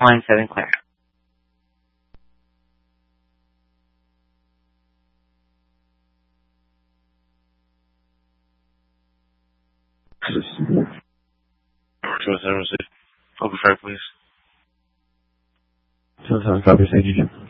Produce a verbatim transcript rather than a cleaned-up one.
Line seven clear. Seven seven six. Open track, please. Seven seven copy, thank you.